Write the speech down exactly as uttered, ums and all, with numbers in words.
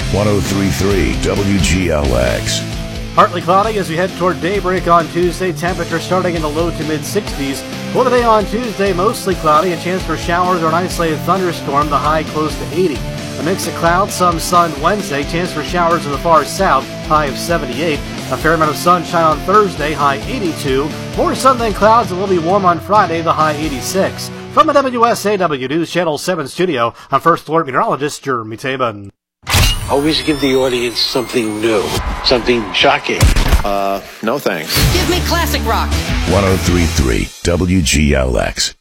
one oh three point three W G L X. Partly cloudy as we head toward daybreak on Tuesday. Temperature starting in the low to mid sixties. For the day on Tuesday, mostly cloudy. A chance for showers or an isolated thunderstorm. The high close to eighty. A mix of clouds, some sun Wednesday. Chance for showers in the far south. High of seventy-eight. A fair amount of sunshine on Thursday. High eighty-two. More sun than clouds. It will be warm on Friday. The high eighty-six. From the W S A W News Channel seven studio, I'm First Alert Meteorologist Jeremy Tabin. Always give the audience something new, something shocking. Uh, no thanks. Give me classic rock. one oh three point three W G L X.